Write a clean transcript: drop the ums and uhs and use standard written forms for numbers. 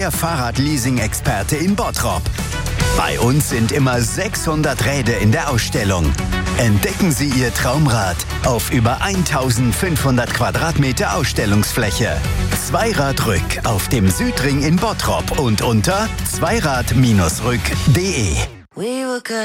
der Fahrradleasing-Experte in Bottrop. Bei uns sind immer 600 Räder in der Ausstellung. Entdecken Sie Ihr Traumrad auf über 1500 Quadratmeter Ausstellungsfläche. Zweiradrück auf dem Südring in Bottrop und unter zweirad-rück.de.